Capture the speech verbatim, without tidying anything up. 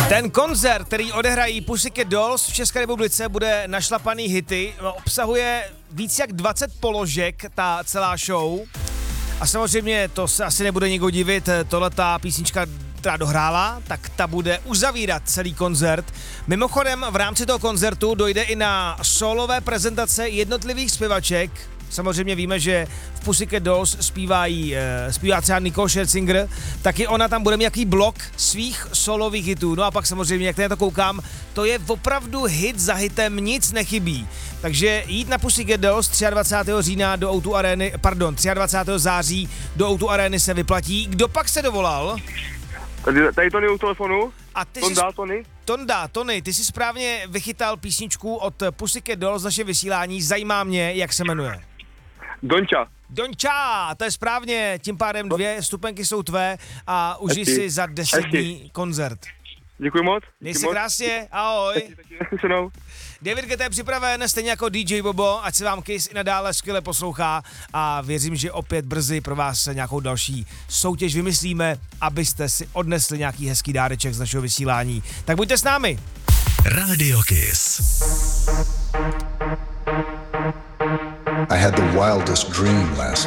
Ten koncert, který odehrají Pussycat Dolls v České republice, bude našlapaný hity, obsahuje víc jak dvacet položek, ta celá show. A samozřejmě to se asi nebude nikdo divit, tohletá písnička, která dohrála, tak ta bude uzavírat celý koncert. Mimochodem v rámci toho koncertu dojde i na solové prezentace jednotlivých zpěvaček. Samozřejmě víme, že v Pussycat Dolls zpívají, zpívá třeba Nicole Scherzinger, taky ona tam bude mít nějaký blok svých solových hitů. No a pak samozřejmě, jak na to koukám, to je opravdu hit za hitem, nic nechybí. Takže jít na Pussycat Dolls dvacátého třetího října do O dva Areny, pardon, dvacátého třetího září do O dva Areny se vyplatí. Kdo pak se dovolal? Tady, tady Tony u telefonu. A ty Tonda, jsi, Tony. Tonda, Tony, ty jsi správně vychytal písničku od Pussycat Dolls z naše vysílání. Zajímá mě, jak se jmenuje. Donča. Donča, to je správně, tím pádem dvě stupenky jsou tvé a užij si za deset dní koncert. Děkuji moc. Měj se krásně, ahoj. David Guetta je připraven, stejně jako D J Bobo, ať se vám Kiss i nadále skvěle poslouchá a věřím, že opět brzy pro vás nějakou další soutěž vymyslíme, abyste si odnesli nějaký hezký dáreček z našeho vysílání. Tak buďte s námi. Radio Kiss. I had the wildest dream last